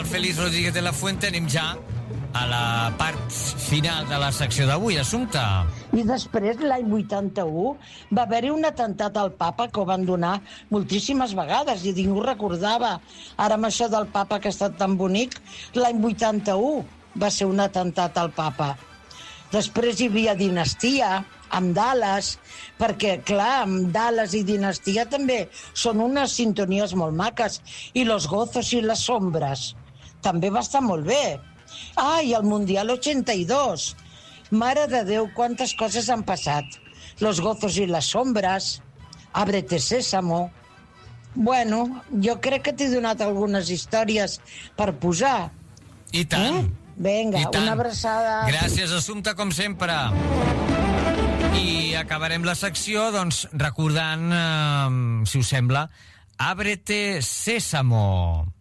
Félix Rodríguez de la Fuente, anem ja a la part final de la secció d'avui. Assumpte. I després, l'any 81, va haver-hi un atemptat al papa que ho van donar moltíssimes vegades i ningú recordava. Ara amb això del papa que ha estat tan bonic, l'any 81 va ser un atemptat al papa. Després hi havia dinastia, amb Dallas, perquè, clar, amb Dallas i dinastia també són unes sintonies molt maques, i Los Gozos y las Sombras també va estar molt bé. I el Mundial 82. Mare de Déu, quantes coses han passat. Los Gozos y las Sombras, Ábrete Sésamo. Bueno, jo crec que t'he donat algunes històries per posar. I tant. Vinga, una abraçada. Gràcies, Assumpta, com sempre. I acabarem la secció, doncs, recordant, si us sembla, Ábrete Sésamo.